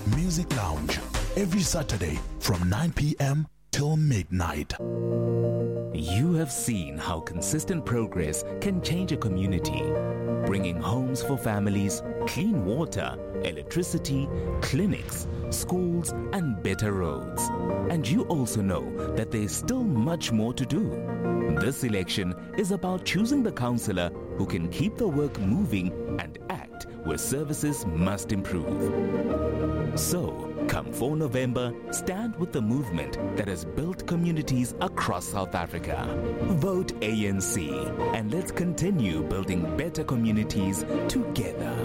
Music Lounge, every Saturday from 9 p.m. till midnight. You have seen how consistent progress can change a community, bringing homes for families, clean water, electricity, clinics, schools, and better roads. And you also know that there is still much more to do. This election is about choosing the councillor who can keep the work moving and act where services must improve. So, come 4 November, stand with the movement that has built communities across South Africa. Vote ANC and let's continue building better communities together.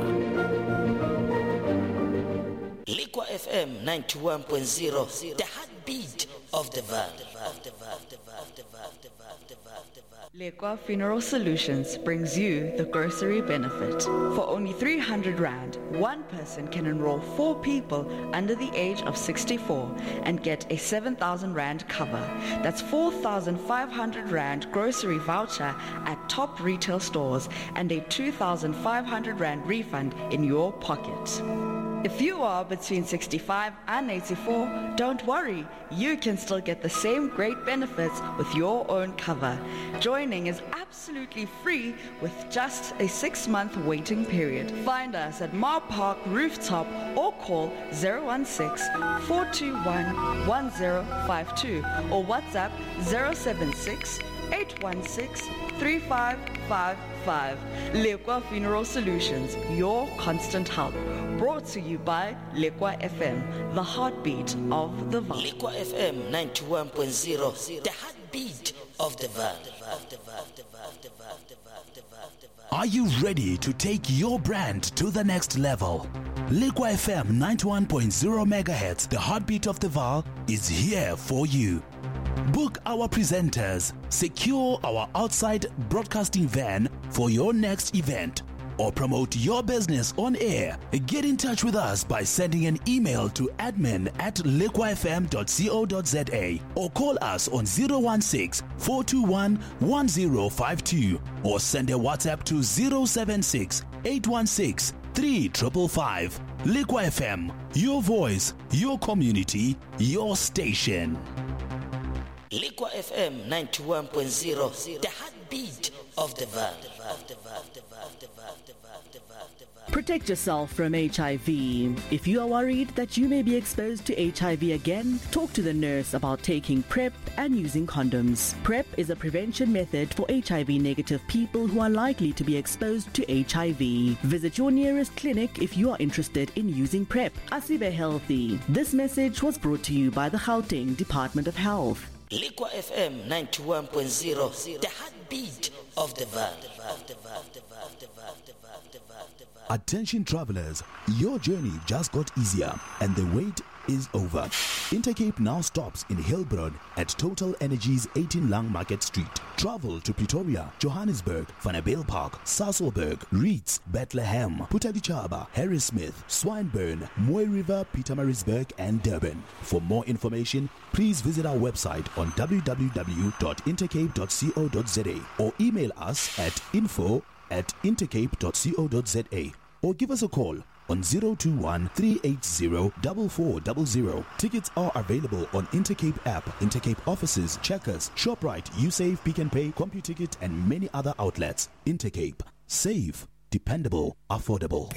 Liqua FM 91.0, the heartbeat of the Vaal. Liqua Funeral Solutions brings you the grocery benefit. For only 300 Rand, one person can enroll 4 people under the age of 64 and get a 7,000 Rand cover. That's 4,500 Rand grocery voucher at top retail stores and a 2,500 Rand refund in your pocket. If you are between 65 and 84, don't worry, you can still get the same great benefits with your own cover. Joining is absolutely free with just a 6-month waiting period. Find us at Mar Park Rooftop or call 016-421-1052 or WhatsApp 076-816-3555. Liqua Funeral Solutions, your constant help. Brought to you by Liqua FM, the heartbeat of the Vaal. Liqua FM 91.0, the heartbeat of the Vaal. Are you ready to take your brand to the next level? Liqua FM 91.0 MHz, the heartbeat of the Vaal, is here for you. Book our presenters, secure our outside broadcasting van for your next event, or promote your business on air. Get in touch with us by sending an email to admin@liquafm.co.za or call us on 016-421-1052 or send a WhatsApp to 076-816-3555. Liqua FM, your voice, your community, your station. Liqua FM 91.0, the heartbeat of the Vaal. Protect yourself from HIV. If you are worried that you may be exposed to HIV again, talk to the nurse about taking PrEP and using condoms. PrEP is a prevention method for HIV-negative people who are likely to be exposed to HIV. Visit your nearest clinic if you are interested in using PrEP. Asibe Healthy. This message was brought to you by the Gauteng Department of Health. Liqua FM 91.0, the heartbeat of the Vaal. Attention travelers, your journey just got easier and the wait is over. Intercape now stops in Hillbroad at Total Energies 18 Lang Market Street. Travel to Pretoria, Johannesburg, Vanderbilt Park, Sasolburg, Reeds, Bethlehem, Putadichaba, Harrismith, Swinburne, Mooi River, Pietermaritzburg and Durban. For more information, please visit our website on www.intercape.co.za or email us at info@intercape.co.za or give us a call on 021-380-4400. Tickets are available on Intercape app, Intercape offices, Checkers, ShopRite, Usave, Pick and Pay, CompuTicket and many other outlets. Intercape. Safe, dependable, affordable.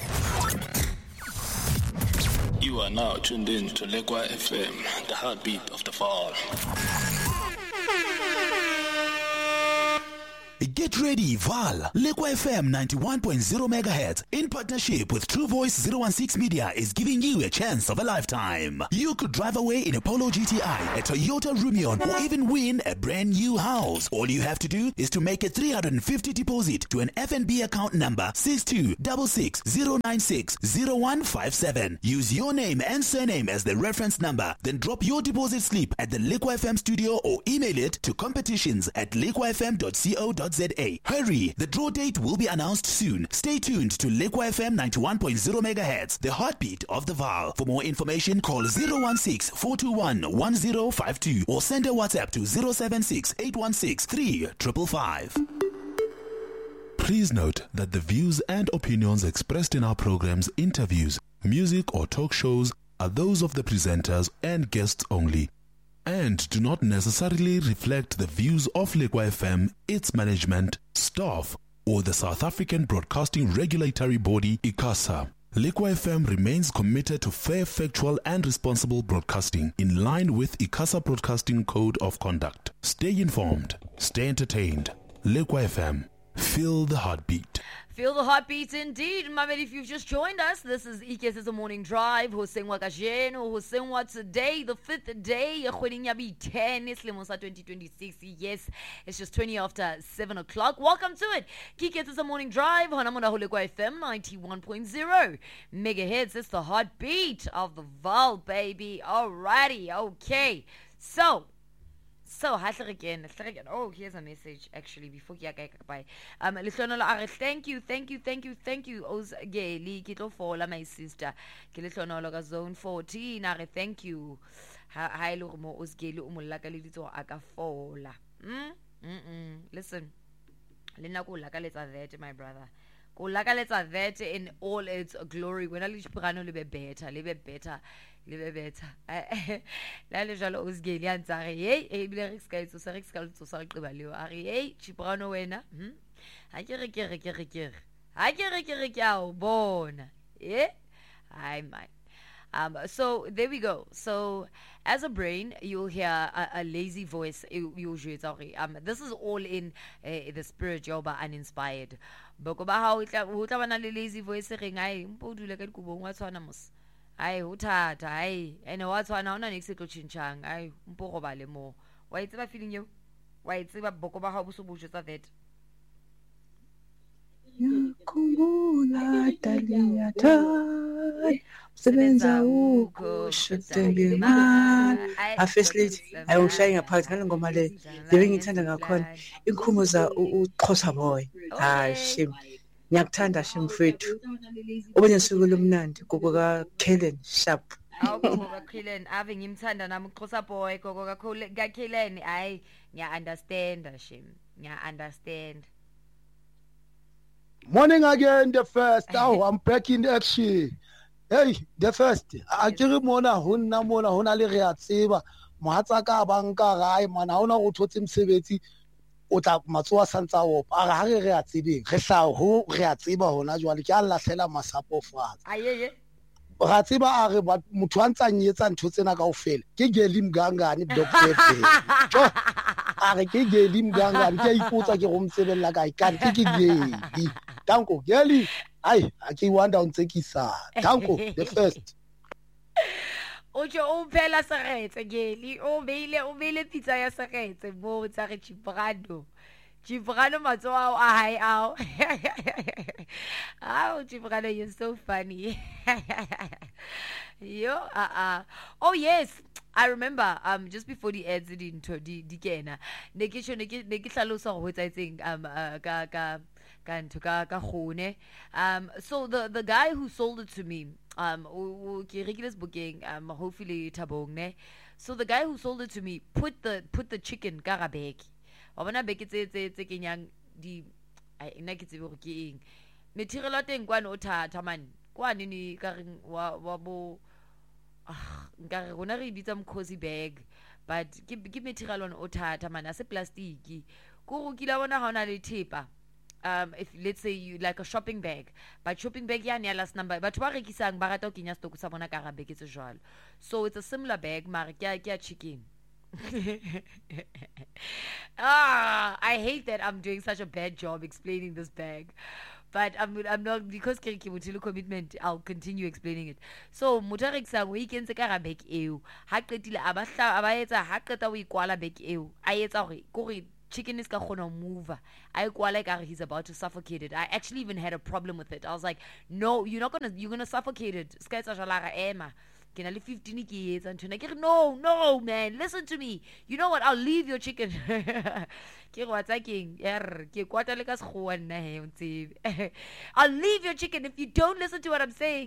You are now tuned in to Liqua FM, the heartbeat of the Vaal. Get ready, Vaal. Liqua FM 91.0 MHz in partnership with True Voice 016 Media is giving you a chance of a lifetime. You could drive away in a Polo GTI, a Toyota Rumion, or even win a brand new house. All you have to do is to make a 350 deposit to an FNB account number 6266-096-0157. Use your name and surname as the reference number. Then drop your deposit slip at the Liqua FM studio or email it to competitions@liquafm.co.za. Hurry, the draw date will be announced soon. Stay tuned to Liqua FM 91.0 MHz, the heartbeat of the Vaal. For more information, call 016-421-1052 or send a WhatsApp to 076-816-3555. Please note that the views and opinions expressed in our programs, interviews, music or talk shows are those of the presenters and guests only, and do not necessarily reflect the views of Lekwa FM, its management, staff, or the South African Broadcasting Regulatory Body, ICASA. Lekwa FM remains committed to fair, factual, and responsible broadcasting in line with ICASA Broadcasting Code of Conduct. Stay informed, stay entertained. Lekwa FM, feel the heartbeat. Feel the heartbeats indeed. Mameli, if you've just joined us, this is Ikes' Morning Drive. Hosengwa kajeno, hosengwa today, the 5th day, Yabi 10, Islimos 2026. Yes, it's just 20 after 7 o'clock. Welcome to it. Ikes' Morning Drive, Hanamona Lekwa FM 91.0 megahertz. It's the heartbeat of the Val, baby. Alrighty, okay. So, again. Oh, here's a message actually before you bye. Thank you. Osgeli Kito Fola, my sister. Kilitonola zone 14. Thank you. Hi Lumo Osgeli Umulaka Lito Akafola. Listen. Lina Kulaka let's vet, my brother. Kulaka let's vet in all its glory. When I live Prano live better. La le jalo Osgeli antsare hey lyrics ka itso sa re qibalewa are hey Chibrano wena ha ke re ke bona hi man. So there we go. So as a brain, you'll hear a lazy voice. This is all in the spirit joba uninspired. Boko ba ha o tla bana le lazy voice re ngai mpodule ka dikubong wa tshwana mos. Ai uthata ai ene wa tshwana ona next to chinchang ai mpoko ba le mo wa itse feeling you wa itse ba boko ba ha bo so botsa that yakhumbula taliyatha sebenza ukho ma afesli ayushaya ngaphakathi ngale ngoma le ngithanda ngakhona inkhumuza uXhosa boy shim ngiyakuthanda shimfethu obunye suku lumnandi gogo ka Kellen Sharp gogo ka Kellen ave ngimthanda nami uXhosa boy gogo ka Kellen ay ngiya understand shim ngiya understand. Morning again, the first. Oh, I'm back in action. Hey, the first. Akere mona hona le re a tseba mohatsa ka banka gae mana hona go thotse msebetsi o tla matsoa santsa o pa ga re a tsebeng re hla ho re a tseba hona jwale ke a lahlela masapo fatsa ayeye ga tseba a re motho a ntsa nyetsa ntho tsena kaofela ke Geli Mgangani doctor jo a re ke Geli Mgangani ke ipotsa ke go mtsebella kae ka ke Geli danko Geli ai a ke wanda o ntsekisa danko the first. Ojo o phela seretse Geli o beile pizza ya seretse bo tsa re Chibrano matsoa a hai ao. Chibrano, you're so funny. Yo, Oh yes, I remember just before the ads into the kena. Neki hlalosa ho etsaetseng so the guy who sold it to me ke regular booking hopefully tabong ne. So the guy who sold it to me put the chicken ka ga bag. Wa bona beke tse kenyang di nna ke tsebe go ke eng material teng kwane o thata man kwane ni ka reng wa bo nka re rona re bitsa mkhosi bag but ke material on o thata man ase plastic go kila bona ha ona le thepa if let's say you like a shopping bag but shopping bag ya ne last number but ba rekisang ba rata o kenya stock sa bona ka ga beke tse jwalo so it's a similar bag mara ke a chicken. I hate that I'm doing such a bad job explaining this bag, but I'm not because Kirikimutilo commitment. I'll continue explaining it. So Mutarik sang weekends a carabek ew. Haketila abasha abayeta hakata we kwala bek ew. Ayeta kori chicken is gonna move. I like he's about to suffocate it. I actually even had a problem with it. I was like, no, you're gonna suffocate it. Emma. Can I live 15 years and no man, listen to me. You know what? I'll leave your chicken. I'll leave your chicken if you don't listen to what I'm saying.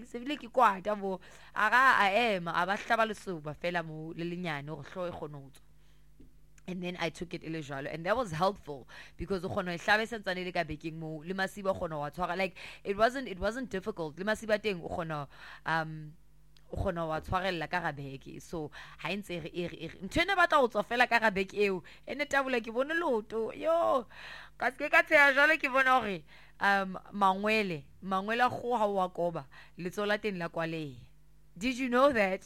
And then I took it illegally, and that was helpful because like it wasn't difficult. o kgona wa tshwarella ka ga beke so ha ntse e ntshene batla go tsofela ka ga beke eo ene tabula ke bone loto yo ka se ka tsaya jale ke bona gore mangwele go ha wa koba letsola teng la kwale. Did you know that?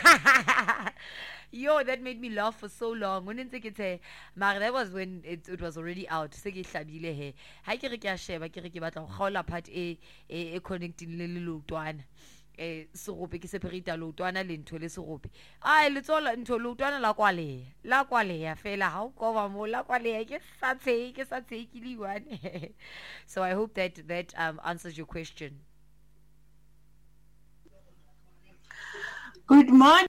Yo, that made me laugh for so long. When that was when it was already out. Se ke hlabile he. Ha ke re ke a sheba ke re ke batla go kgaola part e connecting le lotwana. Serope ke seperita lotwana le ntho le serope. Ai letsola ntho lotwana la kwale ya fela ha o koba mo la kwale ke sa tshe ke liwane. So I hope that answers your question. Good morning,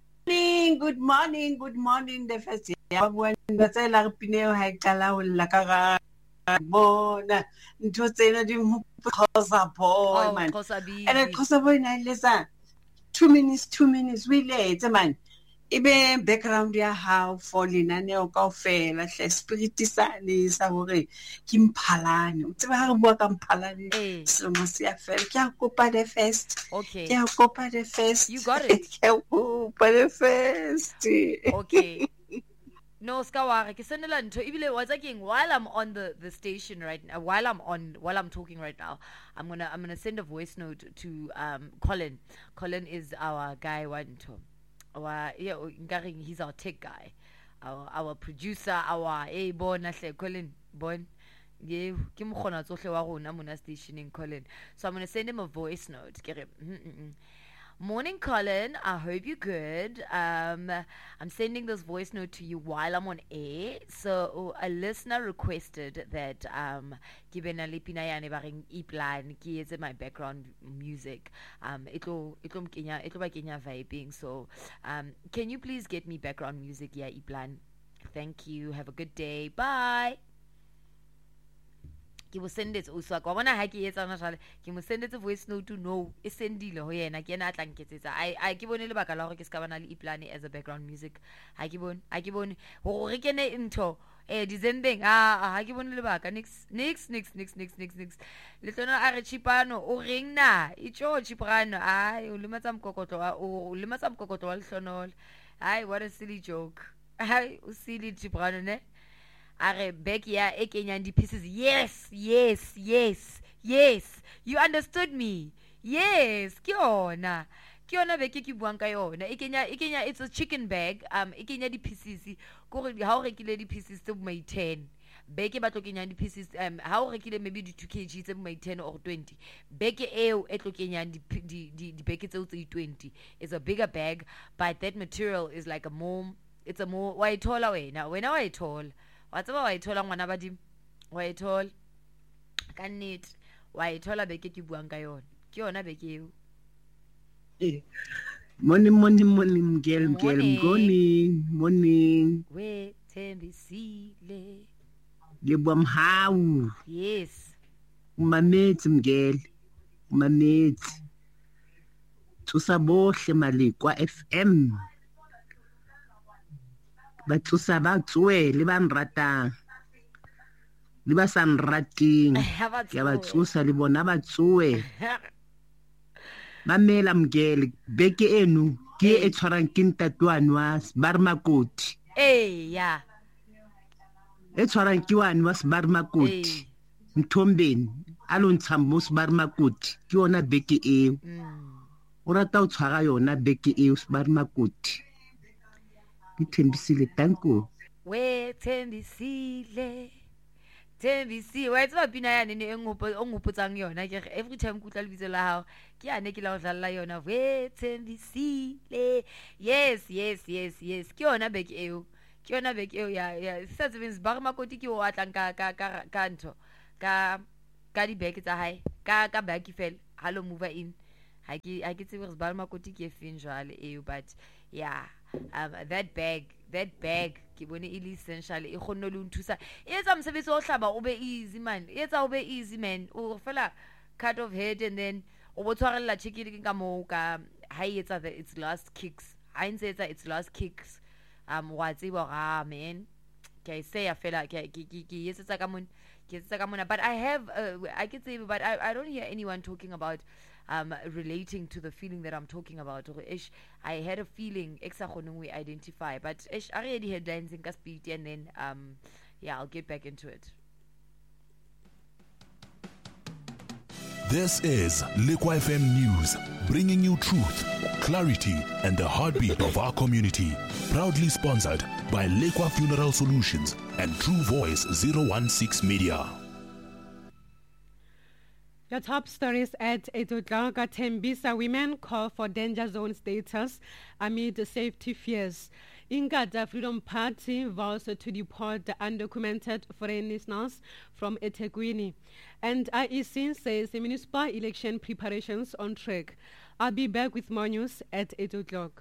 the first year. When the sailor Pineo had Kala Laka Bona, into Sena Dim Cosa Paul, man. And a Cosa Boy, listen. 2 minutes, we late, man. Ibe background ya how falling and your coffee, like spiritisa sa hore kimpalani. Utseba ha bua ka mpalani. So must ya fela ke kopa the first. Okay. Ke kopa the first. You got it. Ke kopa the first. Okay. No, skaware ke senela ntho ibile wa tsaking while I'm on the station right now, while I'm talking right now, I'm gonna send a voice note to Colin. Colin is our guy one to. He's our tech guy, our producer, our born Colin born. Yeah, ke mkhona tsohle wa rona mona stationing Colin. So I'm going to send him a voice note. Morning, Colin. I hope you're good. I'm sending this voice note to you while I'm on air. So a listener requested that Kibena Lipinayane baring iplan ki is my background music. It'll ba Kenya vibing. So can you please get me background music? Yeah, iplan. Thank you. Have a good day. Bye. Ke mo send it also kwa bona ha ke etsa na jale ke mo send it voice note to no e sendile ho yena ke yena a tla nketsetsa I ke bone le baka la gore ke ska bana le iplane as a background music ha ke bone ho re kene intho December ha ke bone le baka nix le tsona a re chipano o ring na itjo chiprano ai o lematsa mkokotlo wa lehlonolo ai what a silly joke ai o silly chiprano ne are back ya e kenyang di pieces. Yes, you understood me. Yes, ke yona be ke buang ka yona e kenya it's a chicken bag e kenya di pieces go re ha o rekile di pieces tse my 10 beke ba tlo kenyang di pieces ha o rekile maybe di 2 kg tse my 10 or 20 beke eo e tlo kenyang di beke tse 20 is a bigger bag, but that material is like it's a more wa ithola wena wa ithola wa tsaba wa ithola ngwana ba di wa ithola ka nnete wa ithola beke ke buang ka yona ke yona beke eo. Morning, morning. We Thembisile. Lebwa mhawu. Yes. Umamethi Mgele. Umamethi. Thusa bohle Malikwa FM. Ba thusa ba tswe le ba nratang. Le ba san rating. Ke ba thusa le bona ba tswe. Mamela Mgele beke enu ke e tshwarang ke ntatwane wa Barmakoti. Ya. E tshwarang ke wane wa Barmakoti. Mthombeni alo ntshambo Barmakoti ke yona beke eo. O rata o tshwara yona beke eo Barmakoti. Ke Thembisile tanko. We Thembisile. Thembisi wa itse ba pina ya nene engopotsang yona ke every time ku tla lebitso la hao ke ane ke la go dlalla yona we Thembisile. Yes ke yona beke eo ya sa tsebeng Barmakoti ke o atlang ka ntho ka di beke tsa hae ka bag fela hallo mover in ha ke tsebe re Barmakoti ke fin jwale eo, but yeah that bag ke bone e le essential e khonno le nthusa etsa mosebetsi o hlaba o be easy man o fela cut off head and then o botshwarella chicken ka mo ka ha etsa its last kicks wa tseba ga man ke say a fela ke etsa ka mona but I have I can say, but I don't hear anyone talking about relating to the feeling that I'm talking about. I had a feeling we identify, but I already headlines in speed, and then I'll get back into it. This is Liqua FM News, bringing you truth, clarity, and the heartbeat of our community. Proudly sponsored by Liqua Funeral Solutions and True Voice 016 Media. Your top stories at 8 o'clock. Tembisa women call for danger zone status amid safety fears. Inkatha Freedom Party vows to deport the undocumented foreigners from eThekwini. And IEC says the municipal election preparations on track. I'll be back with more news at 8 o'clock.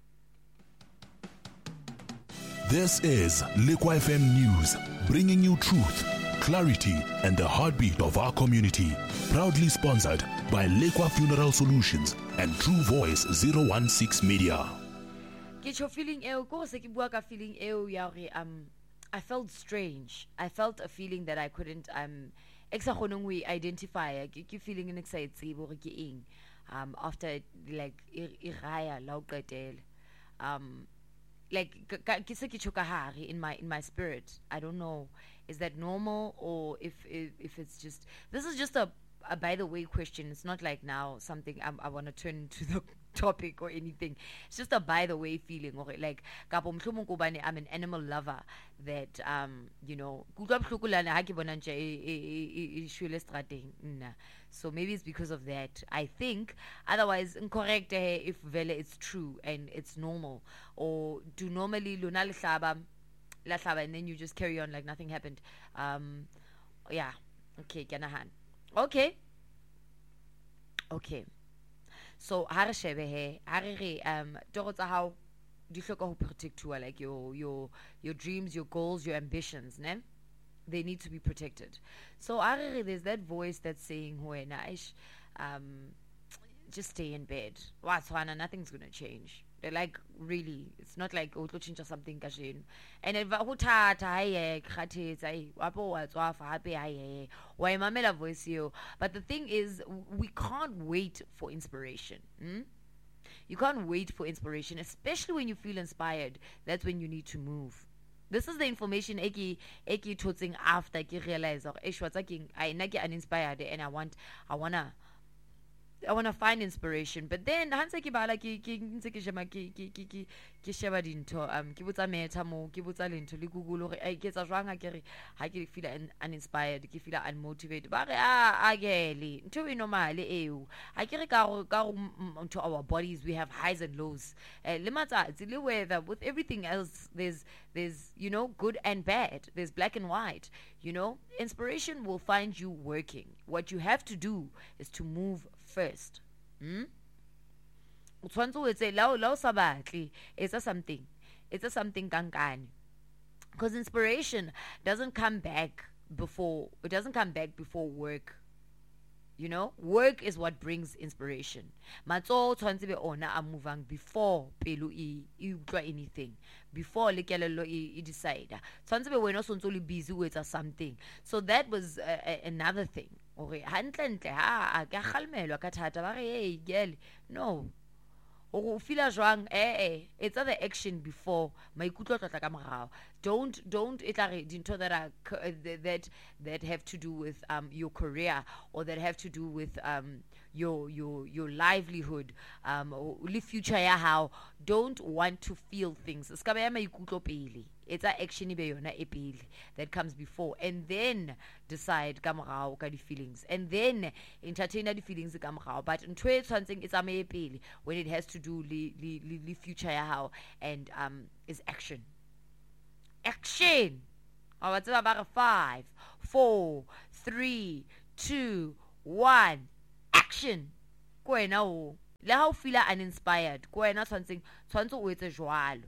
This is Liqua FM News, bringing you truth, clarity, and the heartbeat of our community. Proudly sponsored by Liqua Funeral Solutions and True Voice 016 Media. Get your feeling feeling I felt strange. I felt a feeling that I couldn't identify. Ke feeling an anxiety after like in my spirit. I don't know, is that normal, or if it's just, this is just a by the way question. It's not like now something I want to turn into the topic or anything. It's just a by the way feeling, or like I'm an animal lover that so maybe it's because of that, I think. Otherwise, incorrect if vele it's true and it's normal, or do normally luna lihlaba and then you just carry on like nothing happened. Okay, Ganahan. Okay. So how do you protect like your dreams, your goals, your ambitions, ne? They need to be protected. So there's that voice that's saying just stay in bed. Nothing's gonna change. They're like, really, it's not like change something. And if but the thing is, we can't wait for inspiration. You can't wait for inspiration, especially when you feel inspired. That's when you need to move. This is the information eki totsing after I realize I'm uninspired and I wanna find inspiration. But then hanse ke bala ke sheba dintho ke botsa meta mo ke botsa lento le Google gore ai ke tsa jwang ha ke feel uninspired, ke feel unmotivated, ba re agele ntho e normal eo ha ke re ka to our bodies we have highs and lows. Le matsatsi le weather, with everything else there's good and bad, there's black and white. Inspiration will find you working. What you have to do is to move first. It's a something kankani, because inspiration doesn't come back before work. Work is what brings inspiration. Matso tshwantse be ona a movang before pelu I utlwa anything, before le kelello I decide. Tshwantse be wena sontso le busy with something. So that was another thing. Okay, hantle ha ka khalmelwa ka thata ba re hey girl, no. O feel jwang it's the action before maikutlo tlotla ka morao. Don't etlare dintho that are that have to do with your career, or that have to do with your livelihood, or le future ya how. Don't want to feel things. Ska ba ya maikutlo pele. It's a action be yona e pele that comes before, and then decide ka morao ka di feelings, and then entertain the feelings ka morao. But ntwe tshwantseng it's a me pele when it has to do le future ya how, and is action. What's about 5, 4, 3, 2, 1 action. Kwena o le ha o feel uninspired, kwena tshwantseng o etse jwalo.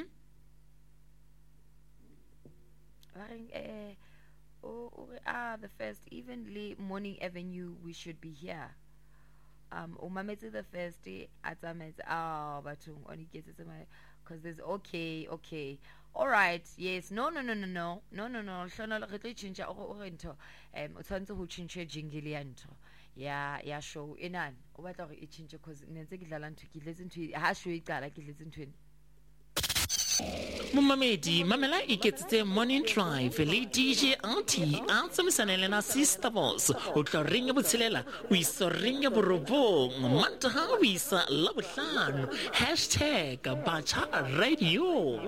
The first, evenly Morning Avenue, we should be here. Umametse the first day atametse but only gets it because there's okay. All right, yes, no. Shona re tlo change o rento. O tshwantse ho change jingle ya ntho. ya show enan o batla gore e change cause nentse ke dlala ntho ke tletse ntho ha show e qala ke tletse ntho Mumamedi mamela iketsitse morning drive le DJ Auntie a tsamaisana na Sister Boss o tla ringa botshelela o iso ringa borobong mantaha o isa la bohlano #bacha radio.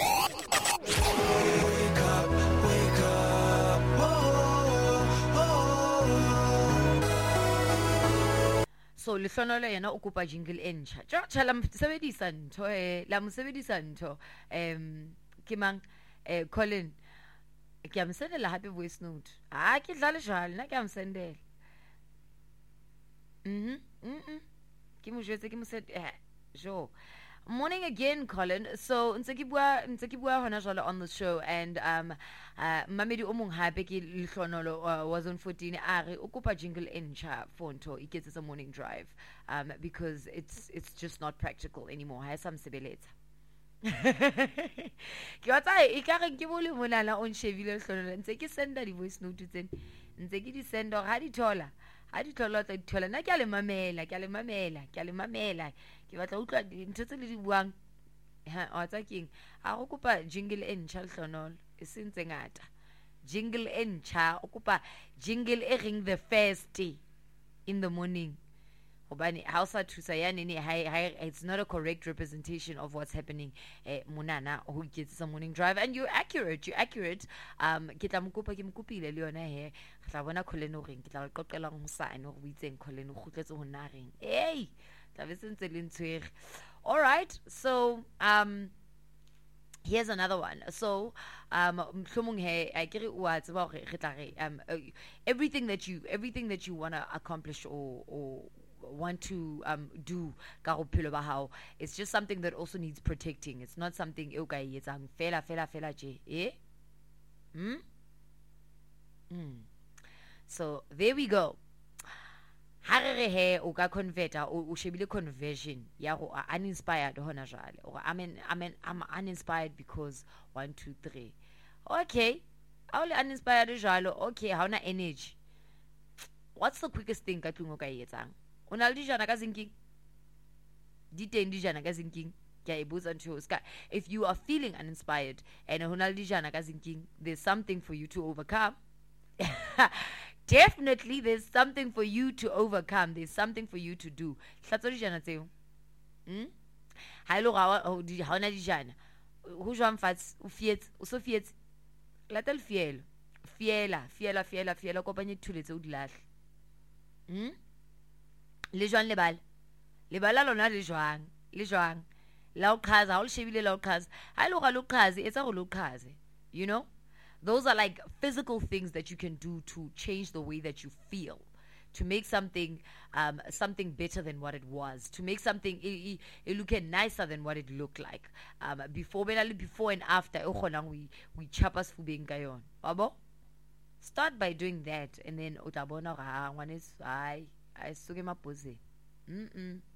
Wake up, so lehlonolo yena o kopa jingle e ntjha tja la msebedisa ntho la msebedisa ntho ke mang Colin ke a msendela hape voice note ke dlale jwale nna ke a msendela ke mo jwetse ke mo set jo morning again Colin so ntse ke bua hona jwale on the show and mamedi o mong hape ke lehlonolo was on 14 are o kopa jingle ntjha for ntho iketsetsa morning drive because it's just not practical anymore ha sa msebeletsa ke watsa e ka re ke bole monala on shebile lehlonolo ntse ke senda di voice note tsene ntse ke di senda ha di thola tla dithola nna ke a le mamela ke batla utlwa ntho tse le di buang wa tsa keng a go kopa jingle e ntjha lehlonolo e sentse ngata jingle e ntjha o kopa jingle e ring the first in the morning hobane ha o sa thusa ya nene it's not a correct representation of what's happening monana ho iketsetsa morning drive and you're accurate ke tla mokopa ke mokopile le yona he tla bona Colin o reng ke tla qoqela go sane go buitseng Colin o khutletse ho nna reng tla be sentse le ntshwere. All right, so here's another one. So mhlomong he I kere wa tseba gore re tla re everything that you want to accomplish or want to do ka go phelo ba hao, it's just something that also needs protecting. It's not something e o ka etsang fela je so there we go. Harere he o ka converta o shebile conversion ya go uninspired hona jwale or I'm uninspired because 1 2 3 okay all uninspired jwalo okay ha ona energy. What's the quickest thing ka tlung o ka etsang? Ona le dijana ka zinking di teng dijana ka zinking ke a botsa ntho ska if you are feeling uninspired and hona le dijana ka zinking there's something for you to overcome. Definitely there's something for you to overcome. There's something for you to do. Hlatso dijana tseo ha ile ga ona dijana ho jwang fats o fietse o so fietse lata le fiela kopanye thuletse o dilahle le jwang lebala lona le jwang la o qaza ha o shebile la o qaza ha ile ga lo qaza etsa go lo qaza you know. Those are like physical things that you can do to change the way that you feel, to make something something better than what it was, to make something it look nicer than what it looked like. Before and after, we chapa sfubeng ka yon. Babo, start by doing that, and then utabona one is I suge mapose.